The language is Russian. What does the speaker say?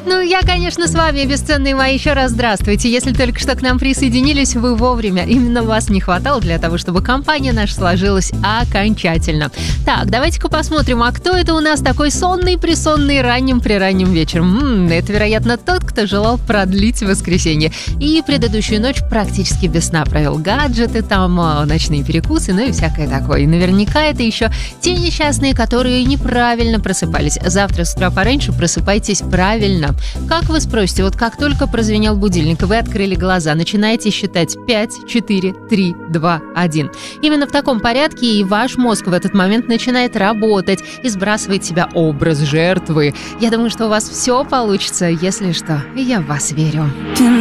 Ну, я, конечно, с вами, бесценные мои, еще раз здравствуйте. Если только что к нам присоединились, вы вовремя. Именно вас не хватало для того, чтобы компания наша сложилась окончательно. Так, давайте-ка посмотрим, а кто это у нас такой сонный-присонный ранним-приранним вечером? Это, вероятно, тот, кто желал продлить воскресенье. И предыдущую ночь практически без сна провел. Гаджеты там, ночные перекусы, ну и всякое такое. И наверняка это еще те несчастные, которые неправильно просыпались. Завтра с утра пораньше просыпайтесь правильно. Как вы спросите, вот как только прозвенел будильник, вы открыли глаза, начинаете считать 5, 4, 3, 2, 1. Именно в таком порядке и ваш мозг в этот момент начинает работать и сбрасывает в себя образ жертвы. Я думаю, что у вас все получится, если что, я в вас верю.